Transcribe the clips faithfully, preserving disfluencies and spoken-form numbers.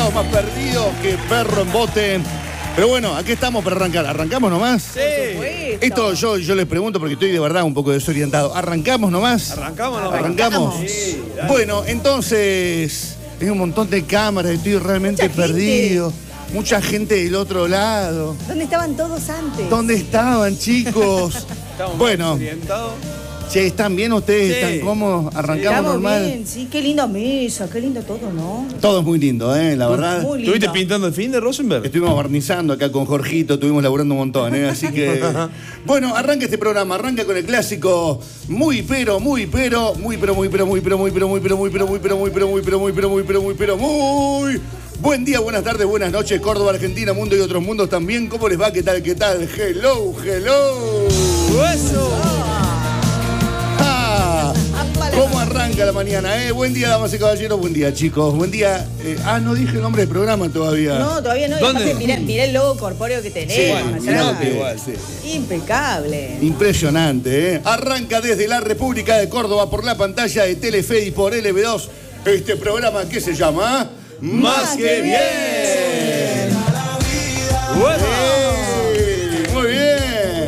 estamos más perdidos que perro en bote. Pero bueno, aquí estamos para arrancar. ¿Arrancamos nomás? Sí. Esto yo, yo les pregunto porque estoy de verdad un poco desorientado. ¿Arrancamos nomás? ¿Arrancamos nomás? ¿Arrancamos? Sí, bueno, entonces, hay un montón de cámaras, estoy realmente Mucha perdido. Mucha gente del otro lado. ¿Dónde estaban todos antes? ¿Dónde estaban, chicos? Estamos Bueno. orientados. Che, ¿están bien ustedes? Sí. ¿Están cómodos? ¿Arrancamos Estamos normal? bien, sí, qué linda mesa, qué lindo todo, ¿no? Todo es muy lindo, ¿eh? La verdad. Muy lindo. ¿Estuviste pintando el fin de Rosenberg? Estuvimos barnizando acá con Jorgito, estuvimos laburando un montón, ¿eh? Así que... Bueno, arranca este programa, arranca con el clásico muy pero, muy pero, muy pero, muy pero, muy pero, muy pero, muy pero, muy pero, muy pero, muy pero, muy pero, muy pero, muy pero, muy pero, muy... Buen día, buenas tardes, buenas noches, Córdoba, Argentina, mundo y otros mundos también. ¿Cómo les va? ¿Qué tal? ¿Qué tal? Hello, hello. ¡Eso! Ah, ¿cómo arranca la mañana, eh? Buen día, damas y caballeros, buen día, chicos. Buen día. Eh, ah, no dije el nombre del programa todavía. No, todavía no. Y ¿Dónde? aparte, mirá, mirá el logo corpóreo que tenemos. Sí, allá. mirá que- igual. sí. Impecable. Impresionante, ¿eh? Arranca desde la República de Córdoba por la pantalla de Telefe y por L B dos. Este programa que se llama... ¡Más que bien! ¡Bueno! ¡Eh! Muy bien.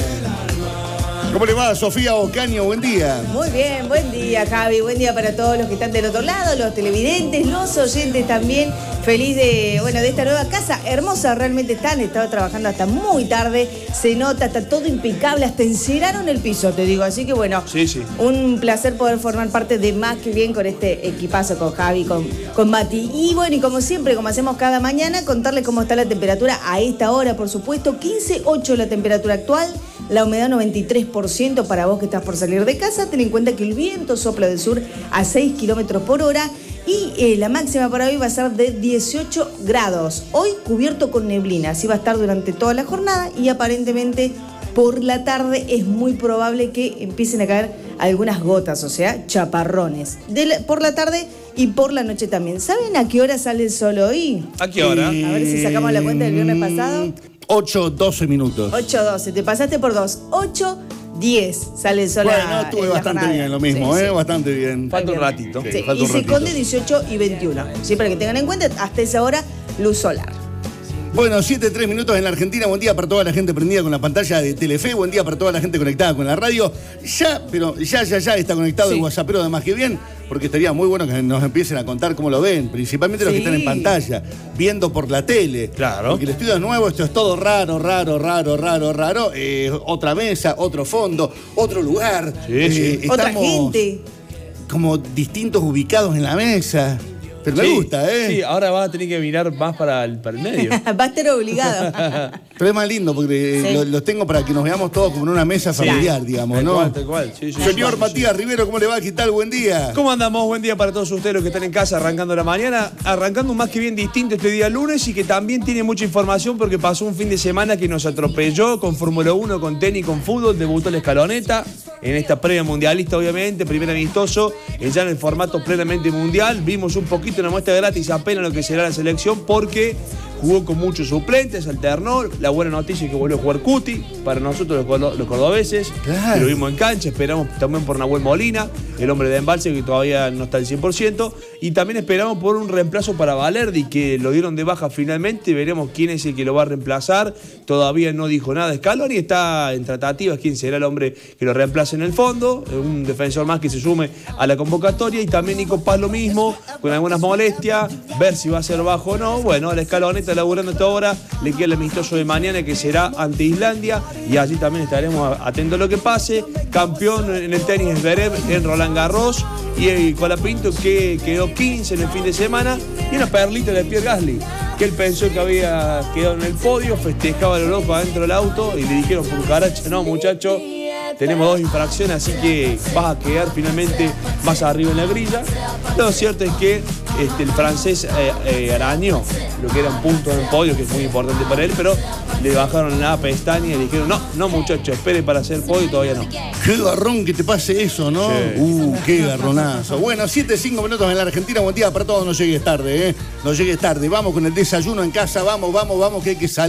¿Cómo le va, Sofía Ocaño? Buen día. Muy bien, buen día, Javi. Buen día para todos los que están del otro lado, los televidentes, los oyentes también. Feliz de, bueno, de esta nueva casa. Hermosa realmente están. Estaba trabajando hasta muy tarde. Se nota, está todo impecable. Hasta enceraron el piso, te digo. Así que bueno, Sí, sí. un placer poder formar parte de Más que Bien con este equipazo, con Javi, con, con Mati. Y bueno, y como siempre, como hacemos cada mañana, contarles cómo está la temperatura a esta hora, por supuesto. quince coma ocho la temperatura actual. La humedad noventa y tres por ciento para vos que estás por salir de casa. Ten en cuenta que el viento sopla del sur a seis kilómetros por hora. Y eh, la máxima para hoy va a ser de dieciocho grados. Hoy cubierto con neblina. Así va a estar durante toda la jornada. Y aparentemente por la tarde es muy probable que empiecen a caer algunas gotas, o sea, chaparrones. De la- por la tarde y por la noche también. ¿Saben a qué hora sale el sol hoy? ¿A qué hora? Eh, A ver si sacamos la cuenta del viernes pasado. ocho, doce minutos. ocho doce, te pasaste por dos. ocho diez sale el sol. Bueno, a- estuve en la bastante jornada. bien, lo mismo, Sí, ¿eh? sí. Bastante bien. Falta un ratito. Sí, Sí, falta y un se ratito. esconde dieciocho y veintiuno. Sí, para que tengan en cuenta, hasta esa hora, luz solar. Bueno, siete, tres minutos en la Argentina. Buen día para toda la gente prendida con la pantalla de Telefe. Buen día para toda la gente conectada con la radio. Ya, pero ya, ya, ya está conectado Sí. el WhatsAppero de Más que Bien, porque estaría muy bueno que nos empiecen a contar cómo lo ven, principalmente los que Sí. están en pantalla, viendo por la tele. Claro. Porque el estudio es nuevo, esto es todo raro, raro, raro, raro, raro. Eh, otra mesa, otro fondo, otro lugar. Sí, sí. Otra estamos gente. como distintos ubicados en la mesa. Pero me Sí, gusta, ¿eh? Sí, ahora vas a tener que mirar más para el, para el medio. Va a estar obligado. Pero es más lindo porque Sí. lo- los tengo para que nos veamos todos como en una mesa familiar, digamos, Tal ¿no? cual, tal cual. Sí, sí, Señor sí, sí. Matías Rivero, ¿cómo le va? ¿Qué tal? Buen día. ¿Cómo andamos? Buen día para todos ustedes los que están en casa arrancando la mañana, arrancando un Más que Bien distinto este día lunes y que también tiene mucha información porque pasó un fin de semana que nos atropelló con Fórmula uno, con tenis, con fútbol, debutó la escaloneta en esta previa mundialista obviamente, primer amistoso, eh, ya en el formato plenamente mundial, vimos un poquito una muestra gratis apenas lo que será la selección porque jugó con muchos suplentes, alternó, la buena noticia es que volvió a jugar Cuti, para nosotros los, cordo- los cordobeses, Claro. que lo vimos en cancha, esperamos también por Nahuel Molina, el hombre de Embalse que todavía no está al cien por ciento, y también esperamos por un reemplazo para Valerdi, que lo dieron de baja finalmente, veremos quién es el que lo va a reemplazar, todavía no dijo nada Scaloni, está en tratativas quién será el hombre que lo reemplace en el fondo, un defensor más que se sume a la convocatoria, y también Nico Paz lo mismo, con algunas molestias, ver si va a ser bajo o no, bueno, la Scaloni está laburando hasta ahora, le queda el amistoso de mañana que será ante Islandia, y allí también estaremos atentos a lo que pase, campeón en el tenis Zverev en Roland Garros, y el Colapinto que quedó quince en el fin de semana, y una perlita de Pierre Gasly, que él pensó que había quedado en el podio, festejaba lo loco adentro del auto, y le dijeron por caracha, no muchacho, tenemos dos infracciones, así que vas a quedar finalmente más arriba en la grilla. Lo cierto es que este, el francés eh, eh, arañó lo que era un punto en el podio, que es muy importante para él, pero le bajaron la pestaña y le dijeron, no, no muchacho, espere para hacer podio, todavía no. Qué garrón que te pase eso, ¿no? Sí. Uh, qué garronazo. Bueno, siete, cinco minutos en la Argentina. Buen día para todos, no llegues tarde, ¿eh? No llegues tarde. Vamos con el desayuno en casa, vamos, vamos, vamos, que hay que salir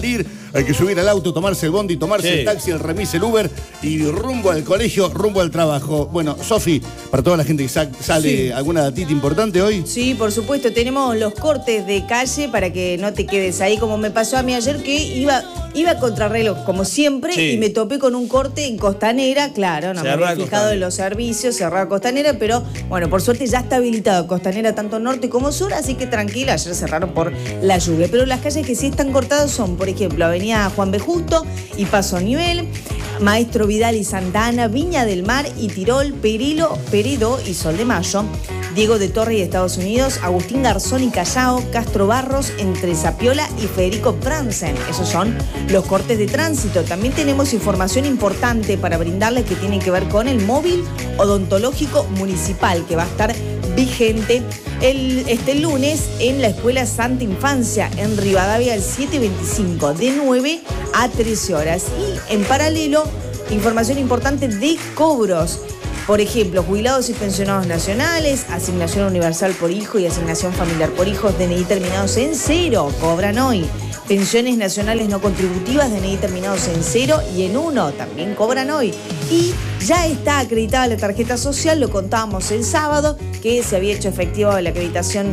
Hay que subir al auto, tomarse el bondi, tomarse Sí. el taxi, el remis, el Uber y rumbo al colegio, rumbo al trabajo. Bueno, Sofi, para toda la gente que sa- sale, Sí. ¿alguna datita importante hoy? Sí, por supuesto, tenemos los cortes de calle para que no te quedes ahí, como me pasó a mí ayer, que iba, iba a contrarreloj, como siempre, Sí. y me topé con un corte en Costanera, claro, no me Cerrada había fijado Costanera. en los servicios, cerrada Costanera, pero bueno, por suerte ya está habilitado Costanera tanto norte como sur, así que tranquila, ayer cerraron por la lluvia. Pero las calles que sí están cortadas son, por ejemplo, Avenida Juan B. Justo y Paso a Nivel, Maestro Vidal y Santana, Viña del Mar y Tirol, Perilo, Peredo y Sol de Mayo, Diego de Torre y Estados Unidos, Agustín Garzón y Callao, Castro Barros, entre Zapiola y Federico Franzen. Esos son los cortes de tránsito. También tenemos información importante para brindarles que tiene que ver con el móvil odontológico municipal, que va a estar vigente el, este lunes en la Escuela Santa Infancia, en Rivadavia, el siete veinticinco, de nueve a trece horas. Y en paralelo, información importante de cobros. Por ejemplo, jubilados y pensionados nacionales, asignación universal por hijo y asignación familiar por hijos, D N I terminados en cero, cobran hoy. Pensiones nacionales no contributivas, D N I terminados en cero y en uno, también cobran hoy. Y ya está acreditada la tarjeta social, lo contábamos el sábado, que se había hecho efectiva la acreditación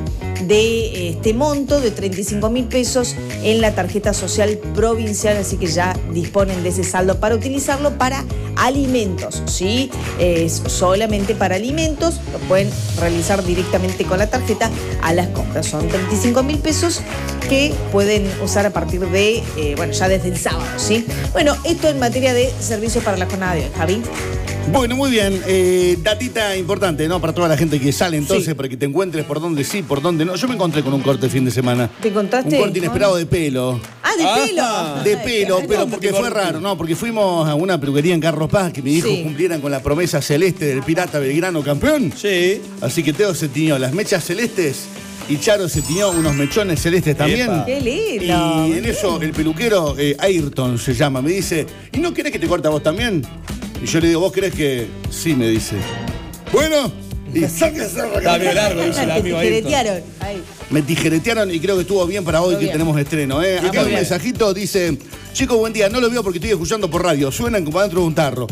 de este monto de treinta y cinco mil pesos en la tarjeta social provincial, así que ya disponen de ese saldo para utilizarlo para alimentos, ¿sí? Es solamente para alimentos, lo pueden realizar directamente con la tarjeta a las compras. Son treinta y cinco mil pesos que pueden usar a partir de, eh, bueno, ya desde el sábado, ¿sí? Bueno, esto en materia de servicios para la jornada de hoy, Javi. Bueno, muy bien. Eh, datita importante, ¿no? Para toda la gente que sale entonces, Sí. para que te encuentres por dónde sí, por dónde no. Yo me encontré con un corte el fin de semana. ¿Te encontraste? Un corte inesperado de pelo. Ah, de Ah, pelo. De pelo, Ay, pero claro. porque fue raro, ¿no? Porque fuimos a una peluquería en Carlos Paz que me dijo Sí. cumplieran con la promesa celeste del Pirata Belgrano campeón. Sí. Así que Teo se tiñó las mechas celestes y Charo se tiñó unos mechones celestes también. Epa. Qué lindo. Y en eso el peluquero, eh, Ayrton se llama, me dice, ¿y no querés que te corte a vos también? Y yo le digo, ¿vos querés que...? Sí, me dice. Bueno, y sáquese la Está bien largo, dice el Te amigo Ayrton. tijeretearon. Ay. Me tijeretearon y creo que estuvo bien para hoy Estuvo que bien. tenemos estreno. ¿eh? Acá Muy un bien. mensajito dice, chicos, buen día, no lo veo porque estoy escuchando por radio, suenan como adentro de un tarro.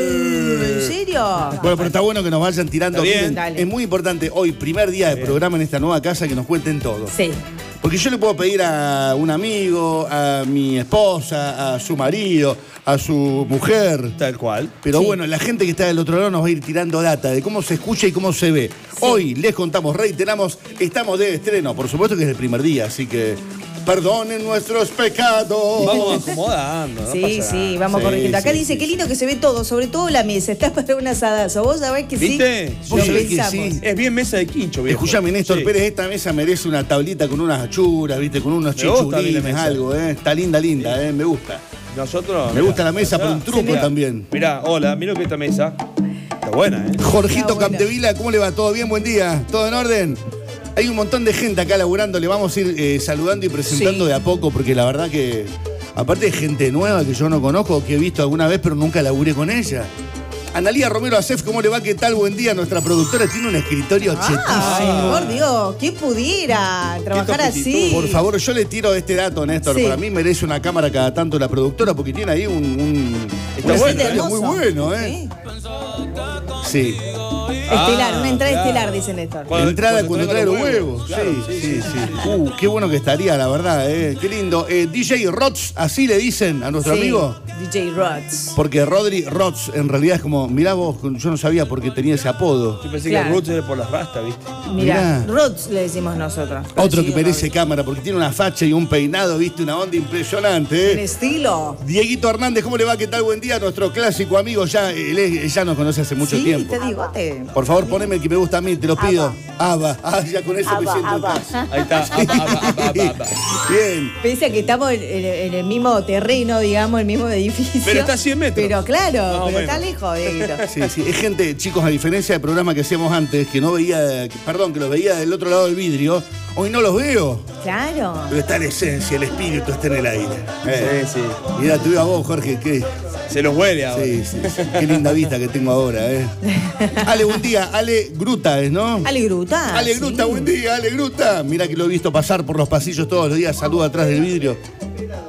Eh. ¿En serio? Bueno, pero está bueno que nos vayan tirando Está bien. bien. Dale. Es muy importante hoy, primer día de programa en esta nueva casa, que nos cuenten todo. Sí. Porque yo le puedo pedir a un amigo, a mi esposa, a su marido, a su mujer. Tal cual. Pero Sí. bueno, la gente que está del otro lado nos va a ir tirando data de cómo se escucha y cómo se ve. Hoy les contamos, reiteramos, estamos de estreno. Por supuesto que es el primer día, así que perdonen nuestros pecados. Vamos acomodando. No Sí, pasa sí, nada. vamos Sí, corrigiendo. Acá sí, dice, sí, qué lindo que se ve todo, sobre todo la mesa. Está para un asadazo. Vos sabés que ¿Viste? sí. Vos Lo sabés que pensamos. sí. Es bien mesa de quincho, viejo. Escuchame, Néstor Sí. Pérez, esta mesa merece una tablita con unas achuras, ¿viste? Con unos Me gusta a mí la chichurines, mesa. algo, ¿eh? Está linda, linda, ¿eh? Me gusta. Nosotros. Me mirá, gusta la mesa por un mirá. truco Mirá, también. Mirá, hola, mira lo que es esta mesa. Está buena, ¿eh? Jorgito Ah, bueno. Capdevila, ¿cómo le va? ¿Todo bien? Buen día. ¿Todo en orden? Hay un montón de gente acá laburando, le vamos a ir eh, saludando y presentando Sí. de a poco, porque la verdad que, aparte de gente nueva que yo no conozco, que he visto alguna vez, pero nunca laburé con ella. Analía Romero Acef, ¿cómo le va? ¿Qué tal? Buen día. Nuestra productora tiene un escritorio Ay, chetísimo. por Dios, ¿quién pudiera trabajar toquecito. así? Por favor, yo le tiro este dato, Néstor. Sí. Para mí merece una cámara cada tanto la productora, porque tiene ahí un, un, Está un bueno, escenario hermoso. muy bueno, ¿eh? Sí. Sí. Estelar, una entrada claro. estelar, dice Néstor. Cuando- Entrada cuando cuando trae traiga los los huevos. huevos. Claro, sí, sí, sí, sí. Uh, qué bueno que estaría, la verdad, ¿eh? Qué lindo. Eh, D J Rods, así le dicen a nuestro Sí, amigo. D J Rods. Porque Rodri Rods en realidad es como, mirá vos, yo no sabía por qué tenía ese apodo. Yo pensé Claro. que Roots era por las rastas, ¿viste? Mirá, Mirá. Rods le decimos nosotros. Otro Sí, que merece Rodri. cámara, porque tiene una facha y un peinado, viste, una onda impresionante, En ¿eh? estilo. Dieguito Hernández, ¿cómo le va? ¿Qué tal? Buen día. Nuestro clásico amigo, ya, él, es- él ya nos conoce hace mucho Sí, tiempo. te digo, te... Por favor, poneme el que me gusta a mí, te lo pido. Aba. Ah, ya con eso me siento en casa. Ahí está. Ah, ah, ah, ah, ah, ah. Bien. Pese a que estamos en, en- en el mismo terreno, digamos, el mismo edificio. Pero está a cien metros. Pero claro, Más o pero menos. está lejos, Dieguito. Sí, sí, es gente, chicos, a diferencia del programa que hacíamos antes, que no veía, que- perdón, que los veía del otro lado del vidrio, hoy no los veo. Claro. Pero está la esencia, el espíritu está en el aire. Eh, Sí, sí. Mirá, te veo a vos, Jorge, qué, Se los huele ahora. sí, sí, sí, qué linda vista que tengo ahora, ¿eh? Ale, buen día. Ale Gruta es, ¿no? Ale Gruta. Ale sí. Gruta, buen día, Ale Gruta. Mira que lo he visto pasar por los pasillos todos los días, saluda atrás del vidrio.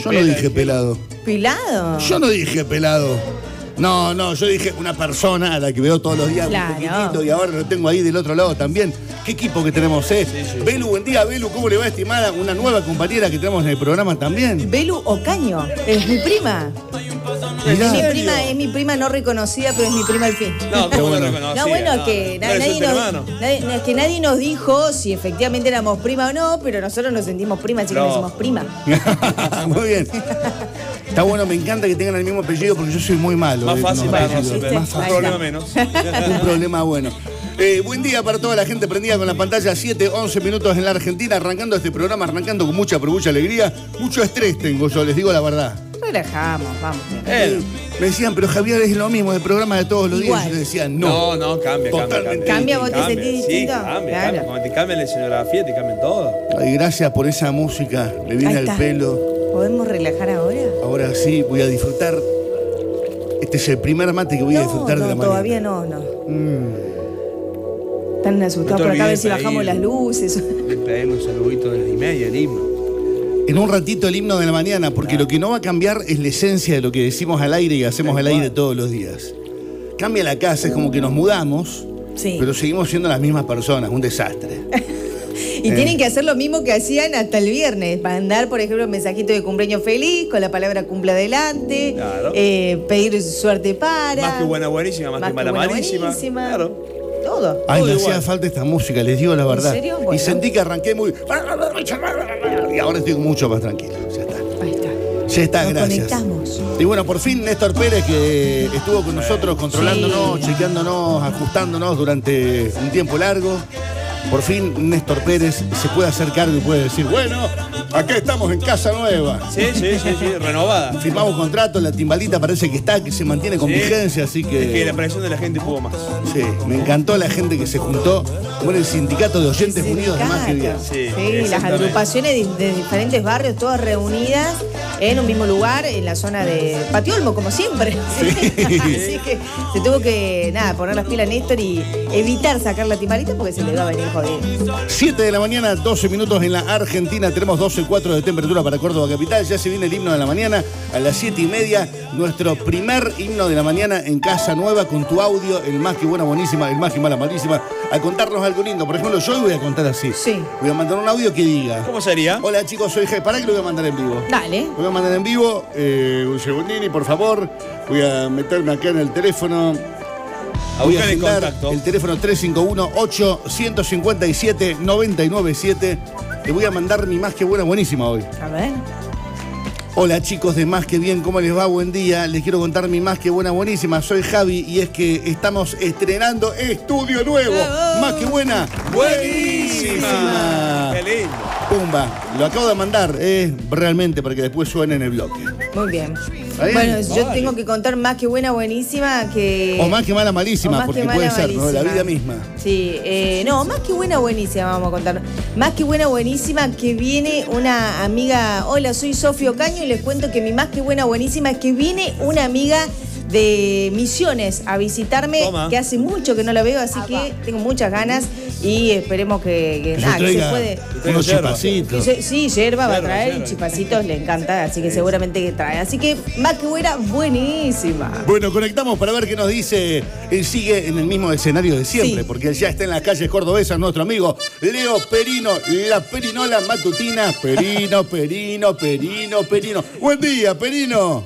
Yo no dije pelado. ¿Pelado? Yo no dije pelado. No, no, yo dije una persona a la que veo todos los días Claro. un poquitito y ahora lo tengo ahí del otro lado también. ¿Qué equipo que tenemos, eh? Sí, sí. Belu, buen día, Belu, ¿cómo le va, estimada? Una nueva compañera que tenemos en el programa también. Belu Ocaño, es mi prima. Mirá. Es mi prima, es mi prima no reconocida, pero es mi prima al fin. No, Qué ¿cómo bueno. lo reconocía? No, bueno, es que no, na- no, nadie, es nos, hermano. nadie- no, es que nadie nos dijo si efectivamente éramos prima o no, pero nosotros nos sentimos prima, así que No. le decimos prima. Muy bien. Está bueno, me encanta que tengan el mismo apellido porque yo soy muy malo. Más eh, fácil con los para apellidos. nosotros. ¿viste? Más Un Ahí fácil. problema está. menos. Un problema bueno. Eh, buen día para toda la gente prendida con la pantalla, siete, once minutos en la Argentina, arrancando este programa, arrancando con mucha, pero mucha alegría. Mucho estrés tengo yo, les digo la verdad. Relajamos, vamos. Eh, Me decían, pero Javier es lo mismo, el programa de todos los Igual. días. Y yo decía, no. No, no, cambia, Totalmente. cambia. ¿Cambia? ¿Vos te Cambia, sentís sí, distinto? cambia, Claro. cambia. Cuando te cambian la escenografía, te cambian todo. Ay, gracias por esa música, le viene Ahí al está. pelo. ¿Podemos relajar ahora? Ahora sí, voy a disfrutar. Este es el primer mate que voy a No, disfrutar no, de la mañana. todavía no, no. Mm. Están asustados No te por acá a ver olvides si de bajamos pedir. las luces. Le pegué un saludito desde y media, el himno. En un ratito el himno de la mañana, porque lo que no va a cambiar es la esencia de lo que decimos al aire y hacemos al aire todos los días. Cambia la casa, es como que nos mudamos, Sí. pero seguimos siendo las mismas personas, un desastre. Y Eh. tienen que hacer lo mismo que hacían hasta el viernes. Mandar, por ejemplo, un mensajito de cumpleaños feliz con la palabra cumple adelante. Claro. eh, pedir suerte para. Más que buena, buenísima, más, que mala, buena, malísima. buenísima. Claro. Todo. Ay, Todo me igual. hacía falta esta música, les digo la verdad. serio? Y Bueno. sentí que arranqué muy... Y ahora estoy mucho más tranquilo, ya está. Ahí está. Ya está, Nos gracias. conectamos. Y bueno, por fin Néstor Pérez, que estuvo con nosotros controlándonos, Sí. chequeándonos, ajustándonos durante un tiempo largo. Por fin Néstor Pérez se puede hacer cargo y puede decir, bueno, acá estamos en casa nueva. Sí, sí, sí, sí, renovada. Firmamos contrato, la timbalita parece que está, que se mantiene con Sí. vigencia, así Es que que... la presión de la gente pudo más. Sí, me encantó la gente que se juntó con el Sindicato de Oyentes Unidos de Más que Bien. Sí, Sí, las exactamente. agrupaciones de, de diferentes barrios, todas reunidas en un mismo lugar, en la zona de Patio Olmo, como siempre. Sí. Así que se tuvo que, nada, poner las pilas a Néstor y evitar sacar la timbalita porque se le va a venir jodido. siete de la mañana, doce minutos en la Argentina. Tenemos doce coma cuatro de temperatura para Córdoba capital. Ya se viene el himno de la mañana a las siete y media. Nuestro primer himno de la mañana en Casa Nueva con tu audio, el más que buena, buenísima, el más que mala, malísima. A contarnos algo lindo. Por ejemplo, yo hoy voy a contar así. Sí. Voy a mandar un audio que diga: ¿Cómo sería? hola chicos, soy G. ¿Para qué lo voy a mandar en vivo? Dale. Lo voy a mandar en vivo. Eh, un segundini, por favor. Voy a meterme acá en el teléfono. A Voy a buscar el agendar contacto. el teléfono tres cinco uno, ocho cinco siete, nueve nueve siete. Le voy a mandar mi más que buena, buenísima hoy. A ver. Hola chicos de Más que Bien, ¿cómo les va? Buen día. Les quiero contar mi más que buena, buenísima. Soy Javi y es que estamos estrenando estudio nuevo. ¡Bravo! Más que buena, buenísima. Qué lindo. Pumba, lo acabo de mandar, eh, realmente, para que después suene en el bloque. Muy bien. ¿Está bien? Bueno, yo Vale. tengo que contar más que buena, buenísima, que... O más que mala, O malísima, más porque que puede mala, ser, ¿no? La malísima. vida misma. Sí, eh, no, más que buena, buenísima, vamos a contar. Más que buena, buenísima, que viene una amiga. Hola, soy Sofía Ocaño y les cuento que mi más que buena, buenísima es que viene una amiga de Misiones a visitarme, Toma. que hace mucho que no la veo, así que tengo muchas ganas y esperemos que, que, Que nada, se que se traiga puede. unos yerba. chipacitos. Sí, sí, yerba va a Yerba, traer, yerba. chipacitos le encanta, así que seguramente que trae. Así que más que buena, buenísima. Bueno, conectamos para ver qué nos dice. Él sigue en el mismo escenario de siempre, Sí. porque él ya está en las calles cordobesas, nuestro amigo Leo Perino, la Perinola matutina. Perino, Perino, Perino, Perino. Buen día, Perino.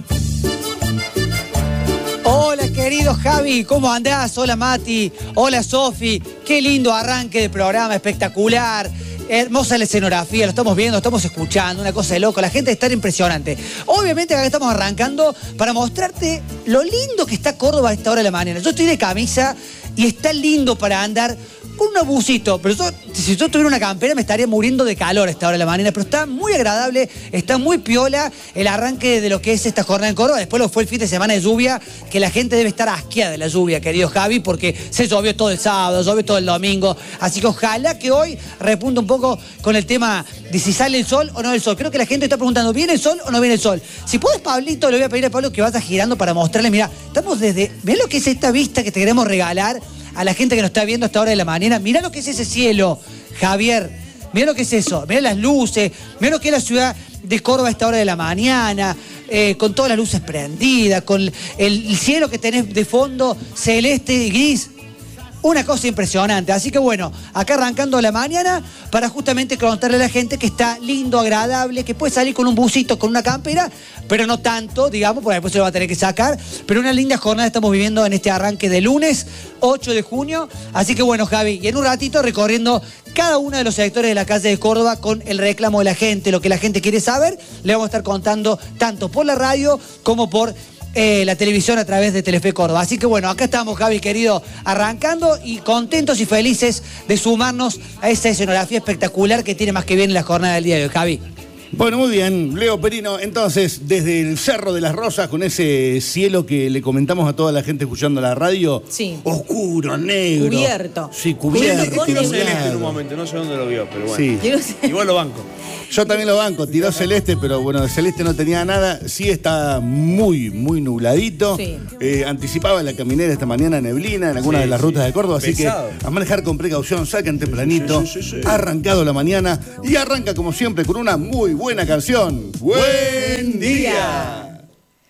Hola querido Javi, ¿cómo andás? Hola Mati, hola Sofi, qué lindo arranque de programa, espectacular, hermosa la escenografía, lo estamos viendo, lo estamos escuchando, una cosa de loco, la gente está impresionante. Obviamente acá estamos arrancando para mostrarte lo lindo que está Córdoba a esta hora de la mañana. Yo estoy de camisa y está lindo para andar con un abusito, pero yo, si yo tuviera una campera me estaría muriendo de calor a esta hora de la mañana, pero está muy agradable, está muy piola el arranque de lo que es esta jornada en Córdoba. Después lo fue el fin de semana de lluvia, que la gente debe estar asqueada de la lluvia, querido Javi, porque se llovió todo el sábado, llovió todo el domingo, así que ojalá que hoy repunte un poco con el tema de si sale el sol o no el sol. Creo que la gente está preguntando, ¿viene el sol o no viene el sol? Si puedes, Pablito, le voy a pedir a Pablo que vaya girando para mostrarles, mira, estamos desde, ¿ven lo que es esta vista que te queremos regalar a la gente que nos está viendo a esta hora de la mañana? Mirá lo que es ese cielo, Javier. Mirá lo que es eso. Mirá las luces. Mirá lo que es la ciudad de Córdoba a esta hora de la mañana, eh, con todas las luces prendidas, con el, el cielo que tenés de fondo celeste y gris. Una cosa impresionante. Así que bueno, acá arrancando la mañana para justamente contarle a la gente que está lindo, agradable, que puede salir con un busito, con una campera, pero no tanto, digamos, porque después se lo va a tener que sacar. Pero una linda jornada estamos viviendo en este arranque de lunes, ocho de junio. Así que bueno, Javi, y en un ratito recorriendo cada uno de los sectores de la calle de Córdoba con el reclamo de la gente, lo que la gente quiere saber, le vamos a estar contando tanto por la radio como por Eh, la televisión a través de Telefe Córdoba. Así que bueno, acá estamos, Javi, querido, arrancando y contentos y felices de sumarnos a esa escenografía espectacular que tiene más que bien en la jornada del día de hoy, Javi. Bueno, muy bien, Leo Perino, entonces, desde el Cerro de las Rosas, con ese cielo que le comentamos a toda la gente escuchando la radio, sí. Oscuro, negro. Cubierto. Sí, cubierto. Tiró celeste en un momento, no sé dónde lo vio, pero bueno. Sí. Igual lo banco. Yo también lo banco, tiró celeste, pero bueno, de celeste no tenía nada. Sí está muy, muy nubladito. Sí. Eh, anticipaba la caminera esta mañana neblina en alguna Sí, de las sí. rutas de Córdoba, así Pesado. que a manejar con precaución, salgan tempranito. Sí, sí, sí, sí. Ha arrancado la mañana y arranca como siempre con una muy buena canción. ¡Buen día!